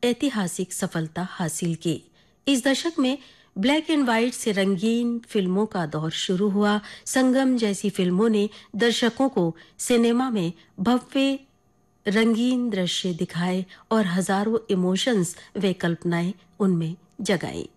ऐतिहासिक सफलता हासिल की। इस दशक में ब्लैक एंड व्हाइट से रंगीन फिल्मों का दौर शुरू हुआ। संगम जैसी फिल्मों ने दर्शकों को सिनेमा में भव्य रंगीन दृश्य दिखाए और हजारों इमोशंस व कल्पनाएं उनमें जगाई।